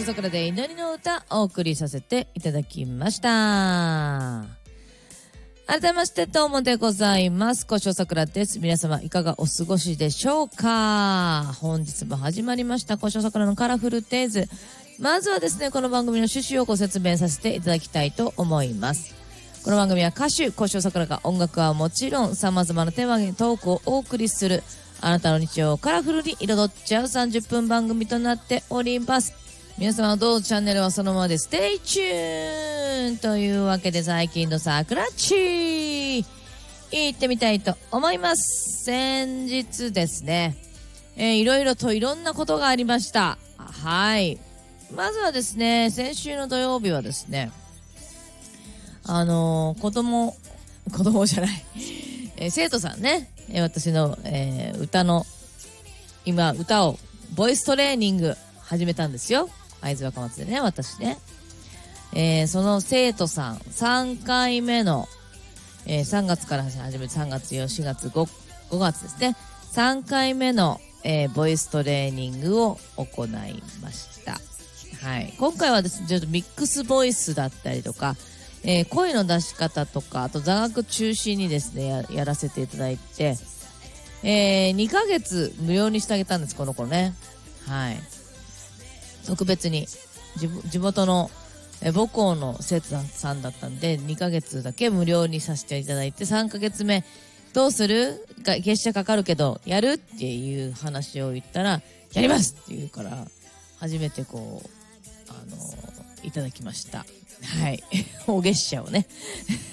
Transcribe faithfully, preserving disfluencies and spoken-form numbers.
所桜で祈りの歌お送りさせていただきました。改めましてどうもでございます。小所桜です。皆様いかがお過ごしでしょうか。本日も始まりました小所桜のカラフルデイズ。まずはですね、この番組の趣旨をご説明させていただきたいと思います。この番組は歌手小所桜が音楽はもちろん様々なテーマにトークをお送りする、あなたの日常をカラフルに彩っちゃうさんじゅっぷん番組となっております。皆様どうぞチャンネルはそのままでステイチューンというわけで、最近の桜っちー行ってみたいと思います。先日ですね、えー、いろいろといろんなことがありました。はい。まずはですね、先週の土曜日はですね、あのー、子供、子供じゃない、えー、生徒さんね、えー、私の、えー、歌の、今歌を、ボイストレーニング始めたんですよ。会津若松でね、私ね。えー、その生徒さん、さんかいめの、えー、さんがつから始めて、さんがつ、よん、しがつ、ご、ごがつですね。さんかいめの、えー、ボイストレーニングを行いました。はい。今回はですね、ちょっとミックスボイスだったりとか、えー、声の出し方とか、あと座学中心にですね や, やらせていただいて、えー、にかげつ無料にしてあげたんです、この子ね。はい。特別に地元のえ母校の生徒さんだったんで、にかげつだけ無料にさせていただいて、さんかげつめどうするが月謝かかるけどやるっていう話を言ったら、やりますって言うから、初めてこうあのいただきました。はい。お月謝をね